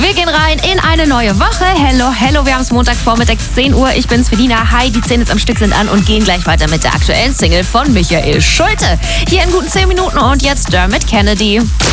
Wir gehen rein in eine neue Woche. Hello, wir haben es Montagvormittag 10 Uhr. Ich bin's, Felina. Hi, die 10 jetzt am Stück sind an und gehen gleich weiter mit der aktuellen Single von Michael Schulte. Hier in guten 10 Minuten und jetzt Dermot Kennedy.